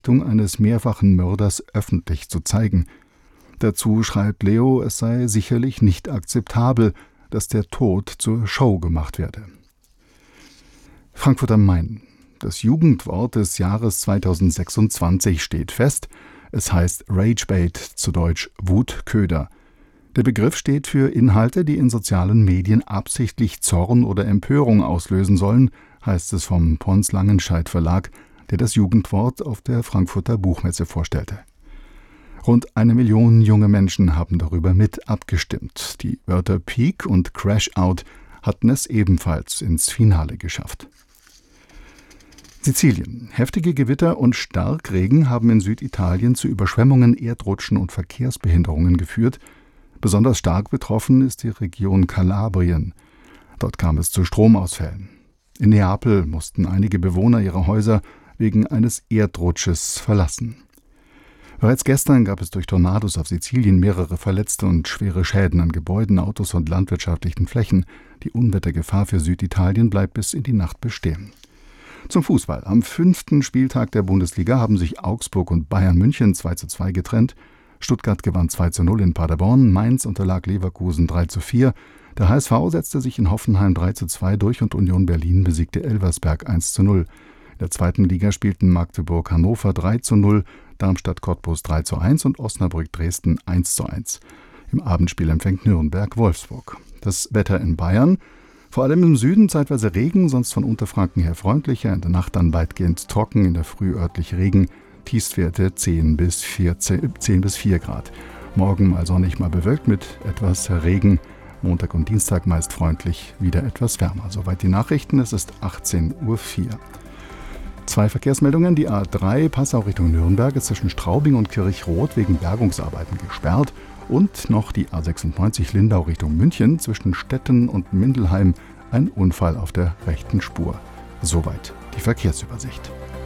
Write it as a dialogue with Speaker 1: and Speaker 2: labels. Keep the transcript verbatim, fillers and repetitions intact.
Speaker 1: eines mehrfachen Mörders öffentlich zu zeigen. Dazu schreibt Leo, es sei sicherlich nicht akzeptabel, dass der Tod zur Show gemacht werde. Frankfurt am Main. Das Jugendwort des Jahres zweitausendsechsundzwanzig steht fest. Es heißt Ragebait, zu Deutsch Wutköder. Der Begriff steht für Inhalte, die in sozialen Medien absichtlich Zorn oder Empörung auslösen sollen, heißt es vom Pons Langenscheidt Verlag, der das Jugendwort auf der Frankfurter Buchmesse vorstellte. Rund eine Million junge Menschen haben darüber mit abgestimmt. Die Wörter Peak und Crash Out hatten es ebenfalls ins Finale geschafft. Sizilien. Heftige Gewitter und Starkregen haben in Süditalien zu Überschwemmungen, Erdrutschen und Verkehrsbehinderungen geführt. Besonders stark betroffen ist die Region Kalabrien. Dort kam es zu Stromausfällen. In Neapel mussten einige Bewohner ihre Häuser wegen eines Erdrutsches verlassen. Bereits gestern gab es durch Tornados auf Sizilien mehrere Verletzte und schwere Schäden an Gebäuden, Autos und landwirtschaftlichen Flächen. Die Unwettergefahr für Süditalien bleibt bis in die Nacht bestehen. Zum Fußball. Am fünften Spieltag der Bundesliga haben sich Augsburg und Bayern München zwei zu zwei getrennt. Stuttgart gewann zwei zu null in Paderborn, Mainz unterlag Leverkusen drei zu vier. Der H S V setzte sich in Hoffenheim drei zu zwei durch und Union Berlin besiegte Elversberg eins zu null. In der zweiten Liga spielten Magdeburg Hannover drei zu null, Darmstadt Cottbus drei zu eins und Osnabrück Dresden eins zu eins. Im Abendspiel empfängt Nürnberg Wolfsburg. Das Wetter in Bayern: vor allem im Süden zeitweise Regen, sonst von Unterfranken her freundlicher, in der Nacht dann weitgehend trocken, in der Früh örtlich Regen, Tiefstwerte zehn bis vier Grad. Morgen mal sonnig, mal bewölkt mit etwas Regen, Montag und Dienstag meist freundlich, wieder etwas wärmer. Soweit die Nachrichten, es ist achtzehn Uhr vier. Zwei Verkehrsmeldungen: Die A drei Passau Richtung Nürnberg ist zwischen Straubing und Kirchroth wegen Bergungsarbeiten gesperrt. Und noch die A sechsundneunzig Lindau Richtung München zwischen Stetten und Mindelheim, ein Unfall auf der rechten Spur. Soweit die Verkehrsübersicht.